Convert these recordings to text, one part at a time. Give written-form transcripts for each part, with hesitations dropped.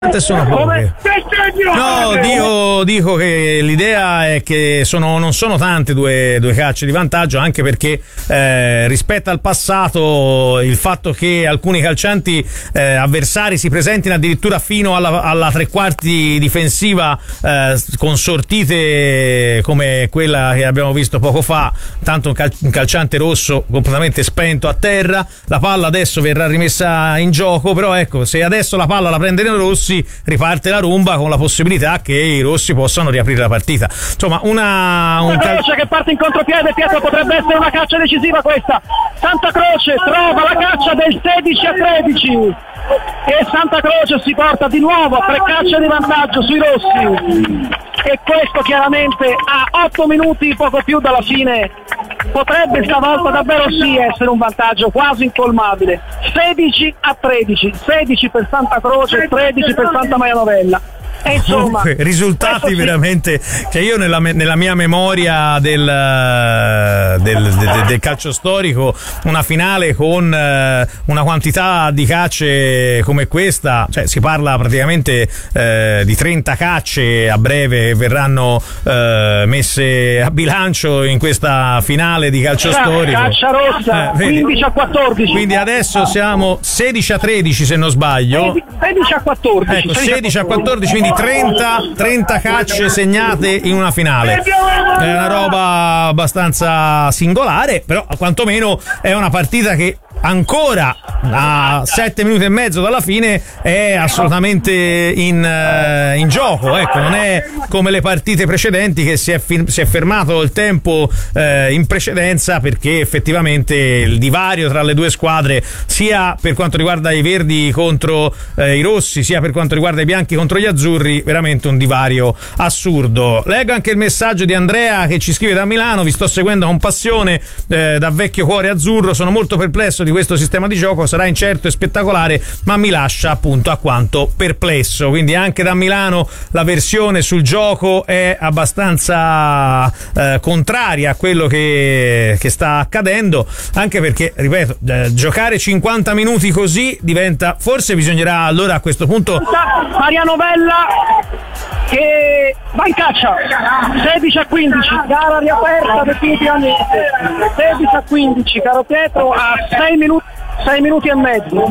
Sono poche. No, dico che l'idea è che non sono tante due calci di vantaggio, anche perché rispetto al passato il fatto che alcuni calcianti avversari si presentino addirittura fino alla tre quarti difensiva con sortite come quella che abbiamo visto poco fa, tanto un calciante rosso completamente spento a terra. La palla adesso verrà rimessa in gioco, però ecco, se adesso la palla la prendono i rossi, riparte la rumba con la possibilità che i rossi possano riaprire la partita. Insomma, Croce che parte in contropiede, Pietro, potrebbe essere una caccia decisiva questa. Santa Croce trova la caccia del 16-13 e Santa Croce si porta di nuovo a 3 cacce di vantaggio sui rossi, e questo chiaramente a 8 minuti, poco più dalla fine, potrebbe stavolta davvero sì essere un vantaggio quasi incolmabile. 16-13, 16 per Santa Croce, 13 per Santa Maria Novella. E insomma, risultati veramente che io nella mia memoria del calcio storico, una finale con una quantità di cacce come questa, cioè si parla praticamente di 30 cacce a breve verranno messe a bilancio in questa finale di calcio storico. Caccia rossa 15-14. Quindi adesso siamo 16-13 se non sbaglio. 16-14. Ecco, 16-14, quindi 30 cacce segnate in una finale. È una roba abbastanza singolare, però quantomeno è una partita che ancora a 7 minuti e mezzo dalla fine è assolutamente in gioco. Ecco, non è come le partite precedenti che si è fermato il tempo in precedenza, perché effettivamente il divario tra le due squadre, sia per quanto riguarda i verdi contro i rossi, sia per quanto riguarda i bianchi contro gli azzurri, veramente un divario assurdo. Leggo anche il messaggio di Andrea che ci scrive da Milano: vi sto seguendo con passione da vecchio cuore azzurro, sono molto perplesso di questo sistema di gioco, sarà incerto e spettacolare, ma mi lascia appunto alquanto perplesso. Quindi anche da Milano la versione sul gioco è abbastanza contraria a quello che sta accadendo, anche perché, ripeto, giocare 50 minuti così diventa, forse bisognerà allora a questo punto Maria Novella che va in caccia. 16-15, gara riaperta definitivamente. 16-15, caro Pietro, a 6 minuti e mezzo.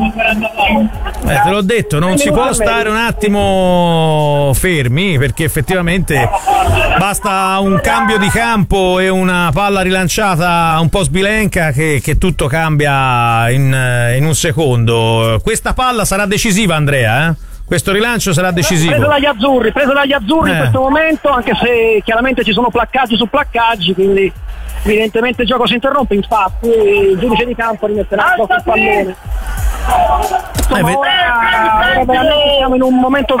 Te l'ho detto, non si può stare un attimo fermi, perché effettivamente basta un cambio di campo e una palla rilanciata un po' sbilenca che tutto cambia in un secondo. Questa palla sarà decisiva, Andrea, eh? Questo rilancio sarà decisivo. Preso dagli azzurri in questo momento, anche se chiaramente ci sono placcaggi su placcaggi, quindi evidentemente il gioco si interrompe. Infatti il giudice di campo rimetterà il pallone. Ora veramente siamo in un momento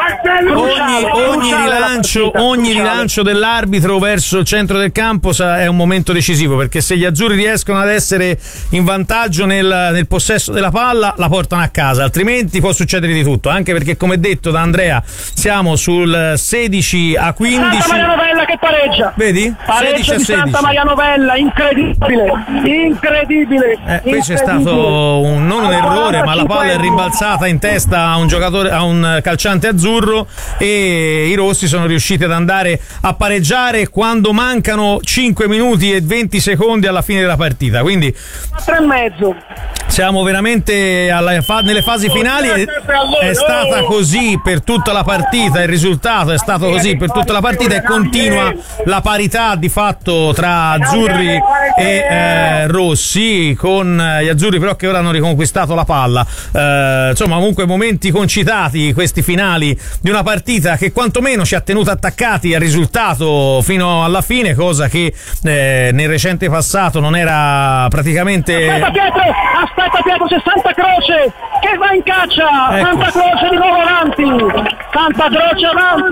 ogni rilancio dell'arbitro verso il centro del campo è un momento decisivo, perché se gli azzurri riescono ad essere in vantaggio nel possesso della palla, la portano a casa, altrimenti può succedere di tutto, anche perché, come detto da Andrea, siamo sul 16-15. Santa Maria Novella che pareggia, vedi? Pareggio 16-16 di Santa Maria Novella, incredibile. Qui c'è stato non un errore, ma la palla è rimbalzata in testa a un calciante azzurro, e i rossi sono riusciti ad andare a pareggiare quando mancano 5 minuti e 20 secondi alla fine della partita. Quindi 4,5. Siamo veramente nelle fasi finali. È stata così per tutta la partita, il risultato è stato così per tutta la partita, e continua la parità di fatto tra azzurri e rossi, con gli azzurri però che ora hanno riconquistato la palla. Insomma, comunque momenti concitati questi finali di una partita che quantomeno ci ha tenuto attaccati al risultato fino alla fine, cosa che nel recente passato non era praticamente. Aspetta Pietro, c'è Santa Croce che va in caccia. Ecco. Santa Croce di nuovo avanti. Santa Croce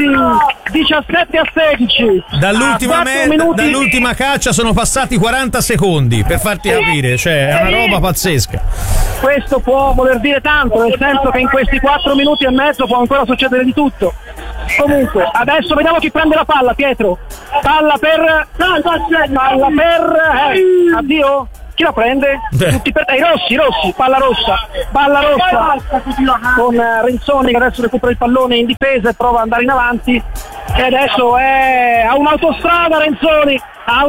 avanti, 17-16. Dall'ultima caccia sono passati 40 secondi, per farti capire, cioè è una roba pazzesca. Questo può voler dire tanto, nel senso che in questi 4 minuti e mezzo può ancora succedere di tutto. Comunque, adesso vediamo chi prende la palla, Pietro. Palla per addio. Chi la prende? Tutti per i Rossi, palla rossa con Renzoni che adesso recupera il pallone in difesa e prova ad andare in avanti, e adesso è a un'autostrada Renzoni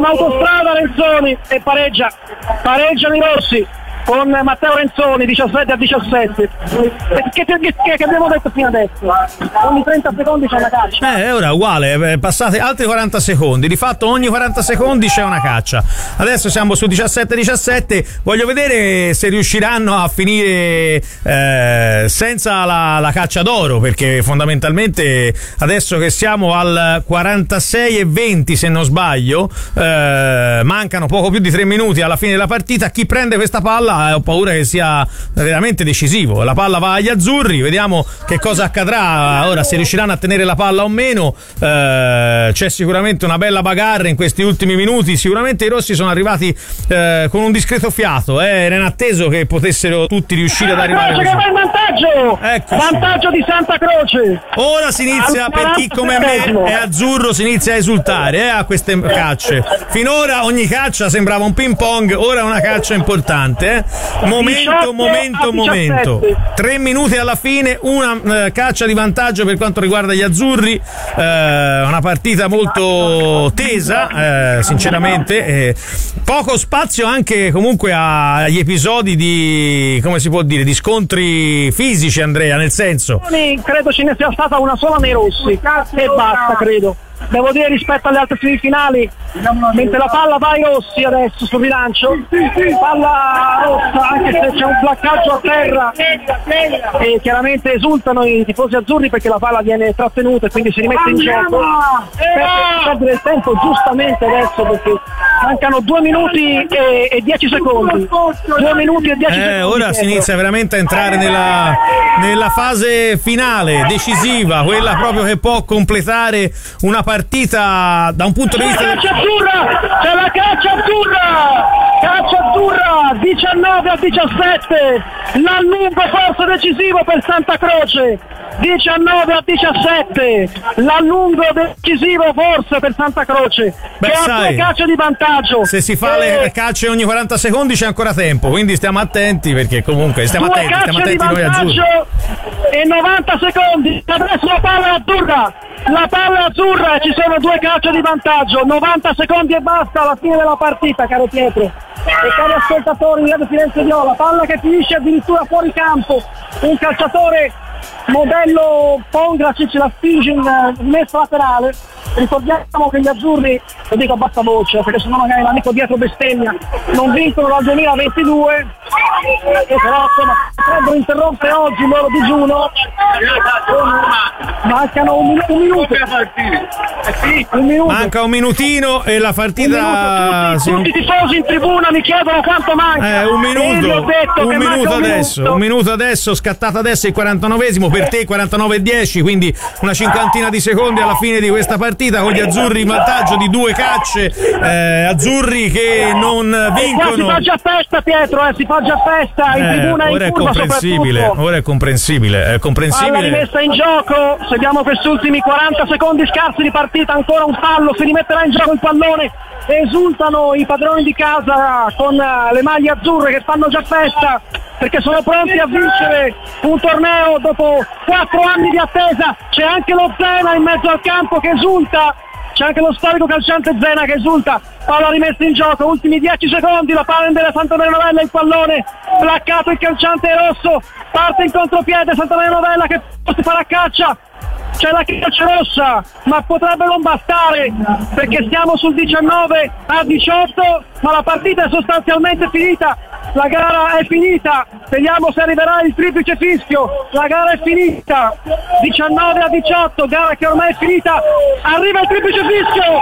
e pareggiano i Rossi con Matteo Renzoni 17-17. Che abbiamo detto fino adesso? Ogni 30 secondi c'è una caccia. Ora uguale, passate altri 40 secondi, di fatto ogni 40 secondi c'è una caccia. Adesso siamo su 17-17, voglio vedere se riusciranno a finire senza la caccia d'oro, perché fondamentalmente adesso che siamo al 46-20 se non sbaglio, mancano poco più di 3 minuti alla fine della partita. Chi prende questa palla ho paura che sia veramente decisivo. La palla va agli azzurri, vediamo che cosa accadrà ora, se riusciranno a tenere la palla o meno. C'è sicuramente una bella bagarre in questi ultimi minuti, sicuramente i rossi sono arrivati con un discreto fiato, era inatteso che potessero tutti riuscire ad arrivare così. Che va in vantaggio di Santa Croce. Ora si inizia, per chi come me è azzurro, si inizia a esultare a queste cacce. Finora ogni caccia sembrava un ping pong, ora è una caccia importante. Momento. 3 minuti alla fine, una caccia di vantaggio per quanto riguarda gli azzurri. Una partita molto tesa, sinceramente. Poco spazio anche comunque agli episodi di, come si può dire, di scontri fisici, Andrea, nel senso. Credo ce ne sia stata una sola nei rossi e basta, credo. Devo dire, rispetto alle altre semifinali, mentre la palla va ai rossi adesso sul rilancio, palla rossa, anche se c'è un placcaggio a terra, e chiaramente esultano i tifosi azzurri perché la palla viene trattenuta e quindi si rimette in gioco. Per perdere il tempo giustamente adesso, perché mancano 2 minuti e 10 secondi. 2 minuti e 10 secondi. Ora si inizia veramente a entrare nella fase finale, decisiva, quella proprio che può completare una partita da un punto di vista. C'è la caccia azzurra 19-17, l'annuncio forse decisivo per Santa Croce. 19-17, l'allungo decisivo forse per Santa Croce, che ha 2 calci di vantaggio. Se si fa le calci ogni 40 secondi c'è ancora tempo, quindi stiamo attenti, perché comunque stiamo attenti noi azzurri. E 90 secondi, adesso la palla è azzurra e ci sono 2 calci di vantaggio, 90 secondi e basta alla fine della partita, caro Pietro e cari ascoltatori di Radio Firenze Viola. Palla che finisce addirittura fuori campo, un calciatore modello Pongracic la spinge in messa laterale. Ricordiamo che gli azzurri, lo dico a bassa voce perché sennò magari l'amico dietro bestemmia, non vincono dal 2022, e però insomma potrebbero interrompere oggi il loro digiuno. Mancano un minuto. Manca un minutino e la partita. Tutti i tifosi in tribuna mi chiedono quanto manca. Un minuto adesso, scattato adesso il 49esimo, per te 49-10, quindi una cinquantina di secondi alla fine di questa partita, con gli azzurri in vantaggio di 2 cacce, azzurri che non vincono. Si fa già festa, Pietro, si fa già festa in tribuna e in curva soprattutto. Ora è comprensibile. Palla rimessa in gioco, seguiamo questi ultimi 40 secondi scarsi di partita, ancora un fallo, si rimetterà in gioco il pallone, esultano i padroni di casa con le maglie azzurre che fanno già festa perché sono pronti a vincere un torneo dopo 4 anni di attesa. C'è anche lo Zena in mezzo al campo che esulta, c'è anche lo storico calciante Zena che esulta. Palla rimessa in gioco, ultimi 10 secondi, la palla della Santa Maria Novella, il pallone placcato, il calciante rosso parte in contropiede, Santa Maria Novella che si farà caccia. C'è la calcia rossa, ma potrebbe non bastare perché siamo sul 19-18, ma la partita è sostanzialmente finita. La gara è finita, vediamo se arriverà il triplice fischio. La gara è finita, 19-18, gara che ormai è finita. Arriva il triplice fischio,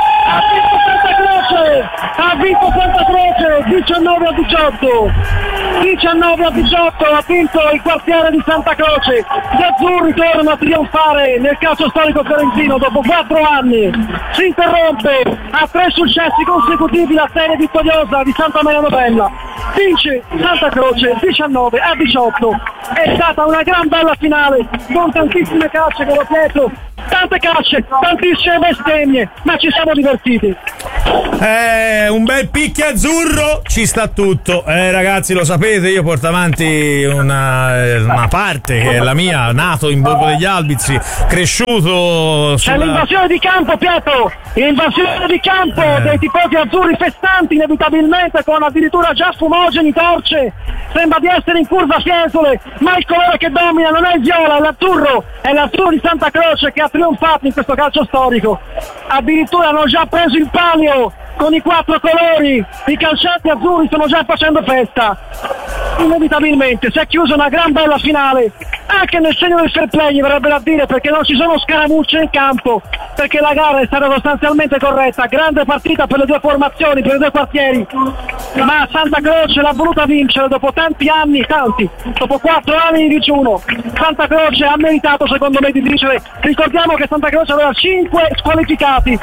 ha vinto Santa Croce 19-18, 19-18 ha vinto il quartiere di Santa Croce. Gli azzurri tornano a trionfare nel calcio storico fiorentino dopo 4 anni. Si interrompe a 3 successi consecutivi la serie vittoriosa di Santa Maria Novella. Vince Santa Croce 19-18. È stata una gran bella finale con tantissime calce, caro Pietro, tante calce, tantissime bestemmie, ma ci siamo divertiti. Un bel picchio azzurro ci sta tutto. Ragazzi, lo sapete, io porto avanti una parte che è la mia, nato in Borgo degli Albizzi, cresciuto C'è l'invasione di campo, Pietro, l'invasione di campo dei tifosi azzurri festanti inevitabilmente, con addirittura già fumogeni, torce, sembra di essere in curva Fiesole, ma il colore che domina non è il viola, è l'azzurro di Santa Croce che ha trionfato in questo calcio storico. Addirittura hanno già preso il palio con i 4 colori, i calcianti azzurri stanno già facendo festa. Inevitabilmente si è chiusa una gran bella finale, anche nel segno del fair play, verrebbe da dire, perché non ci sono scaramucce in campo, perché la gara è stata sostanzialmente corretta. Grande partita per le due formazioni, per i due quartieri, ma Santa Croce l'ha voluta vincere dopo tanti anni, dopo 4 anni di digiuno. Santa Croce ha meritato, secondo me, di vincere. Ricordiamo che Santa Croce aveva 5 squalificati,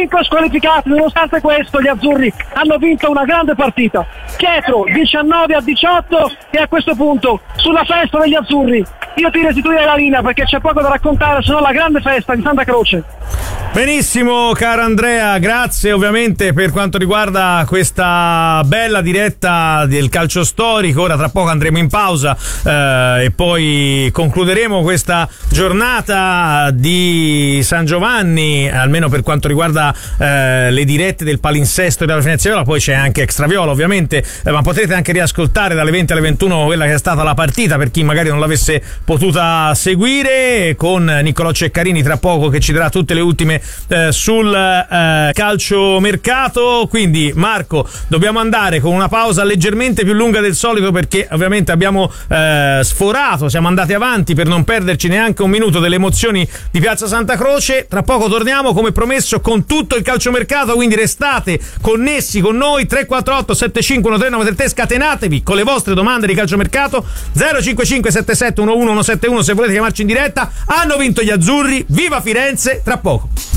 nonostante questo gli azzurri hanno vinto una grande partita. Pietro, 19-18, e a questo punto sulla festa degli azzurri io ti restituirei la linea, perché c'è poco da raccontare se non la grande festa di Santa Croce. Benissimo, caro Andrea, grazie ovviamente per quanto riguarda questa bella diretta del calcio storico. Ora tra poco andremo in pausa e poi concluderemo questa giornata di San Giovanni, almeno per quanto riguarda le dirette del palinsesto e della Venezia Viola. Poi c'è anche Extraviola ovviamente, ma potrete anche riascoltare dalle 20 alle 21 quella che è stata la partita, per chi magari non l'avesse potuta seguire, con Niccolò Ceccarini tra poco che ci darà tutte le ultime sul calciomercato. Quindi Marco, dobbiamo andare con una pausa leggermente più lunga del solito, perché ovviamente abbiamo sforato, siamo andati avanti per non perderci neanche un minuto delle emozioni di Piazza Santa Croce. Tra poco torniamo come promesso con tutto il calciomercato, quindi restate connessi con noi. 348 751393, scatenatevi con le vostre domande di calciomercato. 055 77 11 171 se volete chiamarci in diretta. Hanno vinto gli azzurri, viva Firenze, tra poco.